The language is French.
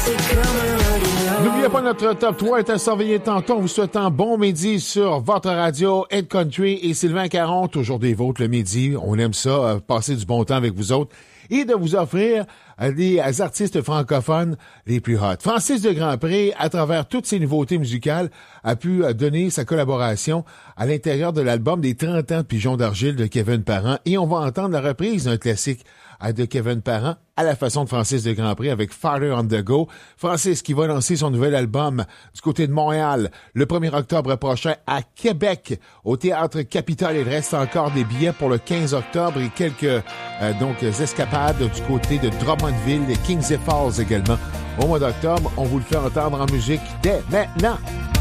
N'oubliez pas notre top 3 est à surveiller tantôt. En vous souhaitant bon midi sur votre radio Ed Country et Sylvain Caron, toujours des vôtres le midi. On aime ça, passer du bon temps avec vous autres et de vous offrir des artistes francophones les plus hot. Francis de Grandpré, à travers toutes ses nouveautés musicales, a pu donner sa collaboration à l'intérieur de l'album des 30 ans de Pigeon d'Argile de Kevin Parent. Et on va entendre la reprise d'un classique de Kevin Parent à la façon de Francis de Grandpré avec Farther on the Go. Francis qui va lancer son nouvel album du côté de Montréal le 1er octobre prochain à Québec au Théâtre Capitole. Il reste encore des billets pour le 15 octobre et quelques escapades du côté de Drummondville, de Kings et Falls également. Au mois d'octobre, on vous le fait entendre en musique dès maintenant.